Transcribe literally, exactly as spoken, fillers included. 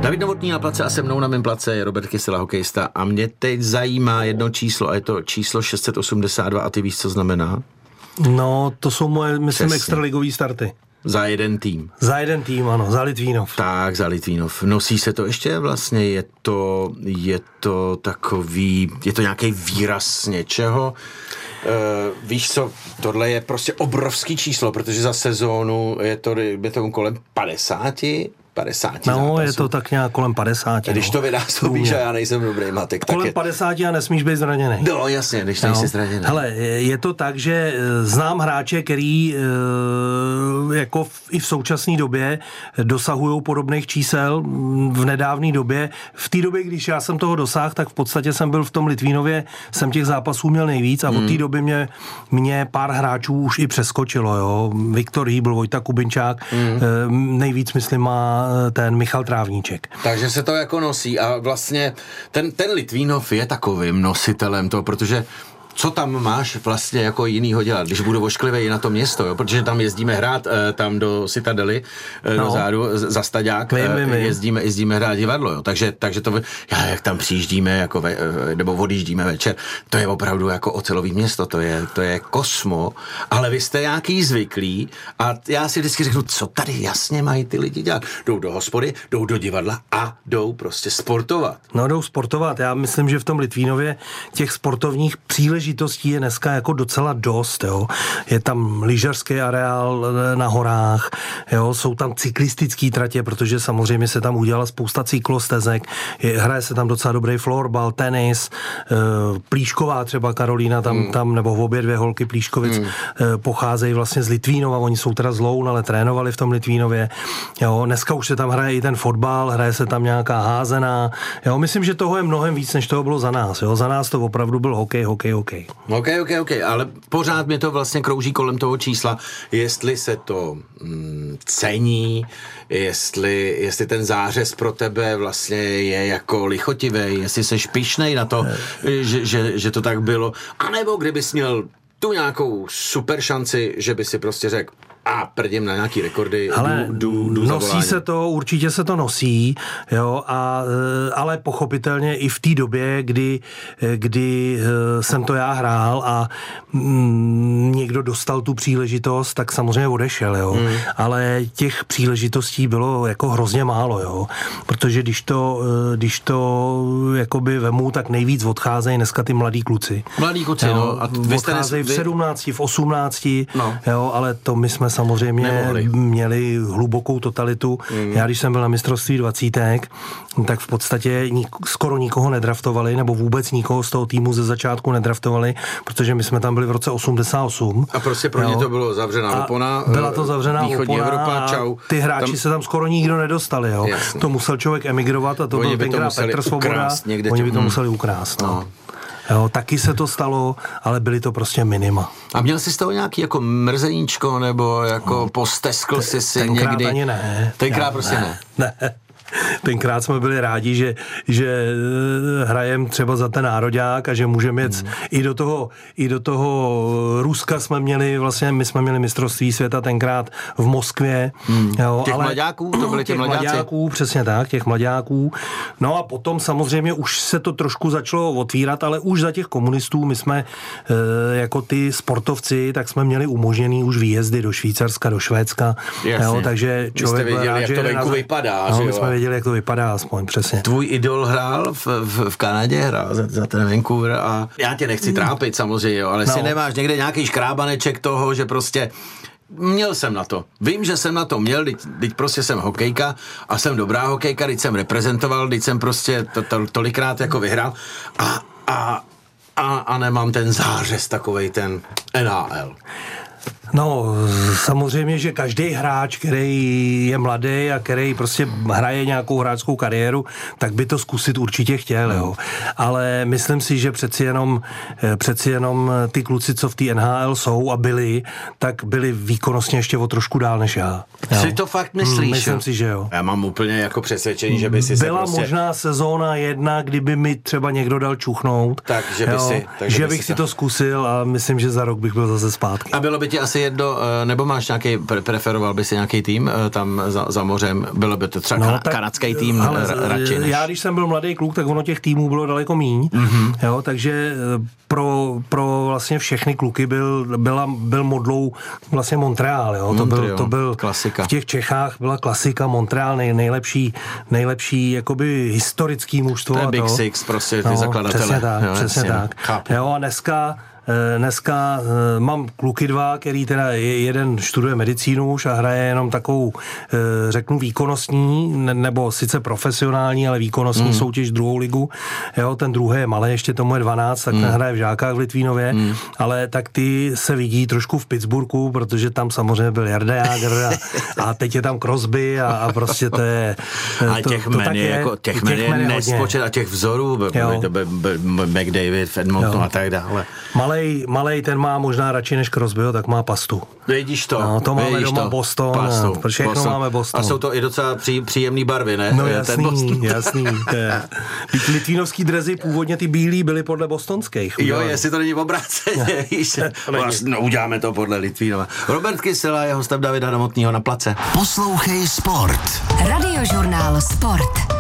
David Novotný na place a se mnou na mém place je Robert Kysela, hokejista. A mě teď zajímá jedno číslo a je to číslo šest set osmdesát dva a ty víš, co znamená? No, to jsou moje, myslím, extraligový starty. Za jeden tým. Za jeden tým, ano, za Litvínov. Tak, za Litvínov. Nosí se to ještě vlastně, je to, je to takový, je to nějaký výraz něčeho. Uh, víš co, tohle je prostě obrovský číslo, protože za sezónu je to, je to kolem padesáti padesáti No, zápasů. je to tak nějak kolem padesáti. Když no. to vynásobíš a já nejsem dobrý matek, kolem tak je... padesáti a nesmíš být zraněný. No, jasně, když nejsi no. zraněný. Hele, je to tak, že znám hráče, který jako v, i v současné době dosahují podobných čísel v nedávné době. V té době, když já jsem toho dosáhl, tak v podstatě jsem byl v tom Litvínově, jsem těch zápasů měl nejvíc a hmm. od té doby mě, mě pár hráčů už i přeskočilo. Jo. Viktor Hýbl, Vojta Kubinčák, hmm. nejvíc, myslím, má ten Michal Trávníček. Takže se to jako nosí a vlastně ten, ten Litvínov je takovým nositelem toho, protože co tam máš vlastně jako jinýho dělat, když budu ošklivý na to město, jo? Protože tam jezdíme hrát e, tam do Citadely, e, no. do zádu, za Staďák, e, jezdíme, jezdíme hrát divadlo, jo? Takže, takže to, já, jak tam přijíždíme, jako ve, nebo odjíždíme večer, to je opravdu jako ocelový město, to je, to je kosmo, ale vy jste nějaký zvyklí a já si vždycky řeknu, co tady jasně mají ty lidi dělat. Jdou do hospody, jdou do divadla a jdou prostě sportovat. No jdou sportovat, já myslím, že v tom Litvínově těch sportovních příležitostí Příležitostí je dneska jako docela dost, jo. Je tam lyžařský areál na horách, jo. Jsou tam cyklistický tratě, protože samozřejmě se tam udělala spousta cyklostezek, je, hraje se tam docela dobrý florbal, tenis, e, Plíšková třeba Karolína, tam, hmm. tam nebo v obě dvě holky Plíškovic hmm. e, pocházejí vlastně z Litvínova, oni jsou teda z Loun, ale trénovali v tom Litvínově, jo. Dneska už se tam hraje i ten fotbal, hraje se tam nějaká házená, jo. Myslím, že toho je mnohem víc, než toho bylo za nás, jo. Za nás to opravdu byl hokej, hokej, hokej. OK, OK, OK, ale pořád mě to vlastně krouží kolem toho čísla, jestli se to mm, cení, jestli, jestli ten zářez pro tebe vlastně je jako lichotivý, jestli seš pyšnej na to, že, že, že to tak bylo, anebo kdybys měl tu nějakou super šanci, že by si prostě řekl, a prdím na nějaký rekordy, ale jdu, jdu, jdu nosí se to, určitě se to nosí, jo, a, ale pochopitelně i v té době, kdy, kdy jsem to já hrál a mm, někdo dostal tu příležitost, tak samozřejmě odešel, jo, hmm. ale těch příležitostí bylo jako hrozně málo, jo, protože když to, když to jakoby vemu, tak nejvíc odcházejí dneska ty mladí kluci. Mladí kluci, jo, no. A odcházejí v sedmnácti, v osmnácti, no. jo, ale to my jsme samozřejmě Nemohli. měli hlubokou totalitu. Mm. Já, když jsem byl na mistrovství dvacítek, tak v podstatě nik, skoro nikoho nedraftovali, nebo vůbec nikoho z toho týmu ze začátku nedraftovali, protože my jsme tam byli v roce osmdesát osm. A prostě pro ně to bylo zavřená opona. Byla to zavřená opona Evropa, a čau. ty hráči tam se tam skoro nikdo nedostali. Jo. To musel člověk emigrovat a to oni byl tenkrát Petr Svoboda. Oni by to museli ukrást. No. No. Jo, taky se to stalo, ale byly to prostě minima. A měl jsi z toho nějaký jako mrzeníčko, nebo jako no, posteskl jsi si tenkrát někdy? Ani ne. Tenkrát Já, prostě ne. Ne. ne. Tenkrát jsme byli rádi, že, že hrajem třeba za ten nároďák a že můžeme jet hmm. i do toho, i do toho Ruska jsme měli, vlastně my jsme měli mistrovství světa tenkrát v Moskvě. Hmm. Jo, těch ale, mlaďáků? To byly těch mlaďáci? mlaďáků, přesně tak, těch mlaďáků. No a potom samozřejmě už se to trošku začalo otvírat, ale už za těch komunistů my jsme e, jako ty sportovci, tak jsme měli umožněný už výjezdy do Švýcarska, do Švédska. Jo, takže člověk věděli, rád, jak to venku vypadá. No, že my jsme věděli, jak to vypadá aspoň, přesně. Tvůj idol hrál v, v, v Kanadě, hrál za, za ten Vancouver a já tě nechci trápit samozřejmě, jo, ale no. si nemáš někde nějaký škrábaneček toho, že prostě měl jsem na to. Vím, že jsem na to měl, teď, teď prostě jsem hokejka a jsem dobrá hokejka, teď jsem reprezentoval, teď jsem prostě to, to, tolikrát jako vyhrál a, a, a, a nemám ten zářez takovej ten N H L. No, samozřejmě, že každý hráč, který je mladý a který prostě hraje nějakou hráčskou kariéru, tak by to zkusit určitě chtěl, jo. Ale myslím si, že přeci jenom, přeci jenom ty kluci, co v té N H L jsou a byli, tak byli výkonnostně ještě o trošku dál než já. Jo. Si to fakt myslíš? Hmm, myslím si, že jo. Já mám úplně jako přesvědčení, že by si Byla se prostě... možná sezóna jedna, kdyby mi třeba někdo dal čuchnout. Tak, že by jo, si... Tak, že by bych si si to zkusil a myslím, že za rok bych byl zase zpátky. A bylo by ti asi si jedno, nebo máš nějaký, preferoval by si nějaký tým tam za, za mořem? Bylo by to třeba no, ka- kanadský tým ale, radši než... Já, když jsem byl mladý kluk, tak ono těch týmů bylo daleko míň, mm-hmm. jo, takže pro, pro vlastně všechny kluky byl, byla, byl modlou vlastně Montreal, jo, to Montreal, byl, to byl klasika. V těch Čechách byla klasika, Montreal nej, nejlepší, nejlepší jakoby historický mužstvo. To je Big to. Six, prostě ty no, zakladatele. Přesně tak, jo, přesně jasně, tak. Chápu. Jo, a dneska Dneska mám kluky dva, který teda jeden studuje medicínu už a hraje jenom takovou, řeknu, výkonnostní, nebo sice profesionální, ale výkonnostní mm. soutěž druhou ligu. Jo, ten druhý je malý, ještě tomu je dvanáct, tak mm. ten hraje v Žákách v Litvínově, mm. ale tak ty se vidí trošku v Pittsburghu, protože tam samozřejmě byl Jarda Jágr a, a teď je tam Crosby a, a prostě to je... A těch to, to men je, jako, těch men je nespočet a těch vzorů, McDavid, Edmonton a tak dále. Malej, malej, ten má možná radši než Crosby, tak má pastu. Vidíš to. No, to máme doma to. Boston. Pastu, a všechno Boston. Máme Boston. A jsou to i docela pří, příjemný barvy, ne? No jasný, jasný. Litvínovský drezy původně ty bílý byly podle bostonských. Jo, jestli to není obráceně. No, uděláme to podle Litvínova. Robert Kysela je hostem Davida Novotného na Place. Poslouchej Sport. Radiožurnál Sport.